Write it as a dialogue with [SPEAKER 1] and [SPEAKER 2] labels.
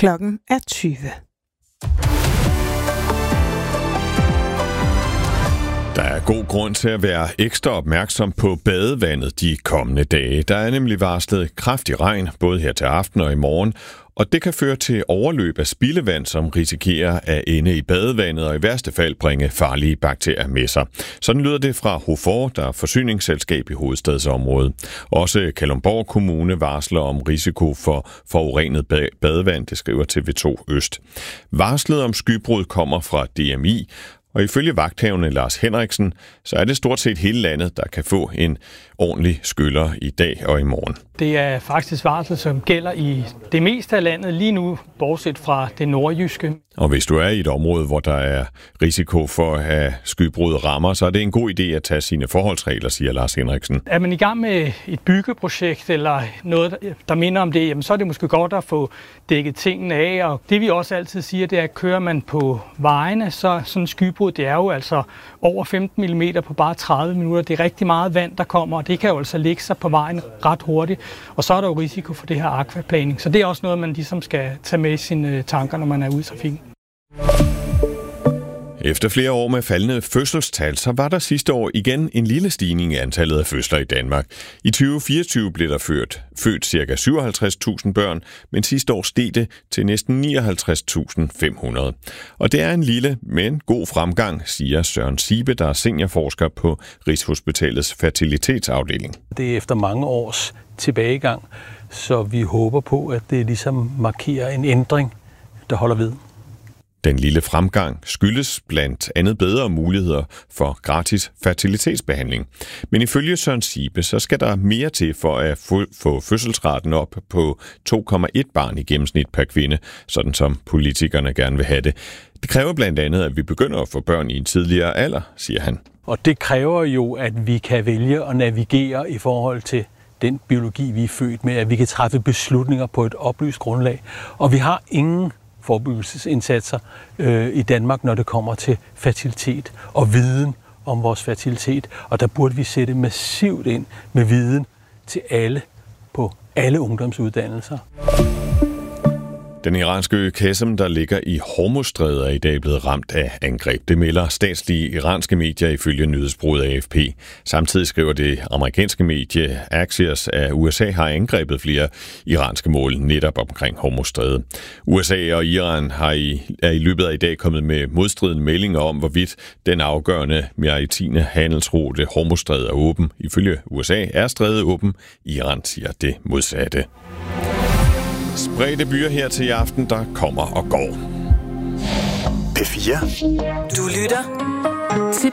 [SPEAKER 1] Klokken er 20.
[SPEAKER 2] Der er god grund til at være ekstra opmærksom på badevandet de kommende dage. Der er nemlig varslet kraftig regn, både her til aften og i morgen, og det kan føre til overløb af spildevand, som risikerer at ende i badevandet og i værste fald bringe farlige bakterier med sig. Sådan lyder det fra HOFOR, der er forsyningsselskab i hovedstadsområdet. Også Kalundborg Kommune varsler om risiko for forurenet badevand, det skriver TV2 Øst. Varslet om skybrud kommer fra DMI, og ifølge vagthavende Lars Henriksen, så er det stort set hele landet, der kan få en ordentlig skyller i dag og i morgen.
[SPEAKER 3] Det er faktisk varsel, som gælder i det meste af landet lige nu, bortset fra det nordjyske.
[SPEAKER 2] Og hvis du er i et område, hvor der er risiko for at skybrud rammer, så er det en god idé at tage sine forholdsregler, siger Lars Henriksen.
[SPEAKER 3] Er man i gang med et byggeprojekt eller noget, der minder om det, jamen, så er det måske godt at få dækket tingene af. Og det vi også altid siger, det er, at kører man på vejene, så sådan en skybrud, det er jo altså over 15 mm på bare 30 minutter. Det er rigtig meget vand, der kommer, og det kan jo altså lægge sig på vejen ret hurtigt. Og så er der jo risiko for det her aquaplaning. Så det er også noget, man ligesom skal tage med i sine tanker, når man er ude i trafikken.
[SPEAKER 2] Efter flere år med faldende fødselstal, så var der sidste år igen en lille stigning i antallet af fødsler i Danmark. I 2024 blev der født ca. 57.000 børn, men sidste år steg det til næsten 59.500. Og det er en lille, men god fremgang, siger Søren Sibe, der er seniorforsker på Rigshospitalets fertilitetsafdeling.
[SPEAKER 4] Det er efter mange års tilbagegang, så vi håber på, at det ligesom markerer en ændring, der holder ved.
[SPEAKER 2] Den lille fremgang skyldes blandt andet bedre muligheder for gratis fertilitetsbehandling. Men ifølge Søren Sibe, så skal der mere til for at få fødselsraten op på 2,1 barn i gennemsnit per kvinde, sådan som politikerne gerne vil have det. Det kræver blandt andet, at vi begynder at få børn i en tidligere alder, siger han.
[SPEAKER 4] Og det kræver jo, at vi kan vælge at navigere i forhold til den biologi, vi er født med, at vi kan træffe beslutninger på et oplyst grundlag. Og vi har ingen forebyggelsesindsatser i Danmark, når det kommer til fertilitet og viden om vores fertilitet. Og der burde vi sætte massivt ind med viden til alle på alle ungdomsuddannelser.
[SPEAKER 2] Den iranske ø Qasem, der ligger i Hormuzstrædet, er i dag blevet ramt af angreb. Det melder statslige iranske medier ifølge nyhedsbureauet AFP. Samtidig skriver det amerikanske medie Axios, at USA har angrebet flere iranske mål netop omkring Hormuzstrædet. USA og Iran er i løbet af i dag kommet med modstridende meldinger om, hvorvidt den afgørende maritime handelsrute Hormuzstrædet er åben. Ifølge USA er strædet åben. Iran siger det modsatte. Spredte byer her til i aften, der kommer og går.
[SPEAKER 5] P4.
[SPEAKER 6] Du lytter til